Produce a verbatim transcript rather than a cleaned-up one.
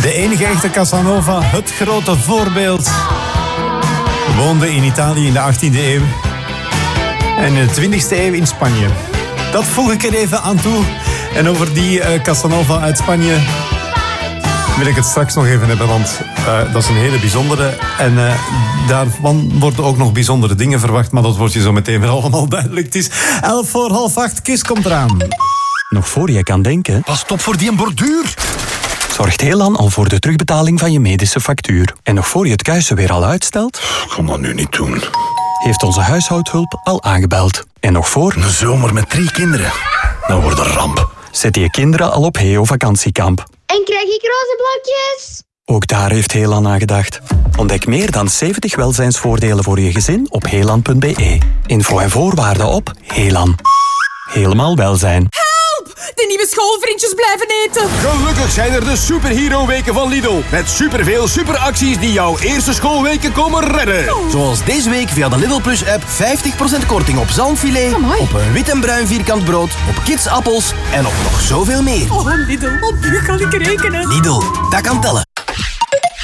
De enige echte Casanova, het grote voorbeeld. Woonde in Italië in de achttiende eeuw. En in de twintigste eeuw in Spanje. Dat voeg ik er even aan toe. En over die uh, Casanova uit Spanje wil ik het straks nog even hebben, want uh, dat is een hele bijzondere. En uh, daarvan worden ook nog bijzondere dingen verwacht, maar dat wordt je zo meteen weer allemaal duidelijk. Het is elf voor half acht, Kiss komt eraan. Nog voor je kan denken... Pas op voor die borduur. Zorgt Helan al voor de terugbetaling van je medische factuur. En nog voor je het kuisen weer al uitstelt... Ik kan dat nu niet doen. Heeft onze huishoudhulp al aangebeld. En nog voor... Een zomer met drie kinderen. Dat wordt een ramp. Zet je kinderen al op Heo vakantiekamp. En krijg ik roze blokjes? Ook daar heeft Helan aan gedacht. Ontdek meer dan zeventig welzijnsvoordelen voor je gezin op helan punt b e. Info en voorwaarden op Helan. Helemaal welzijn. De nieuwe schoolvriendjes blijven eten. Gelukkig zijn er de superhero-weken van Lidl. Met superveel superacties die jouw eerste schoolweken komen redden. Oh. Zoals deze week via de Lidl Plus-app vijftig procent korting op zalmfilet, Amai. op een wit en bruin vierkant brood, op kidsappels en op nog zoveel meer. Oh, Lidl, op u kan ik rekenen. Lidl, dat kan tellen.